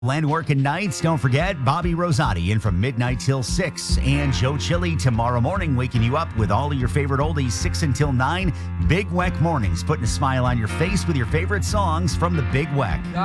Land working nights, don't forget Bobby Rosati in from midnight till 6. And Joe Chili tomorrow morning waking you up with all of your favorite oldies 6 until 9. Big Weck Mornings, putting a smile on your face with your favorite songs from the Big Weck.